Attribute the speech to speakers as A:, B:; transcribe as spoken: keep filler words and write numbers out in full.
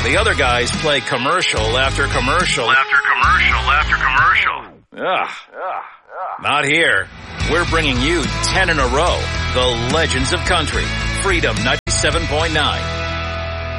A: The other guys play commercial after commercial after commercial after commercial. Ugh. Not here. We're bringing you ten in a row. The Legends of Country. Freedom ninety-seven point nine.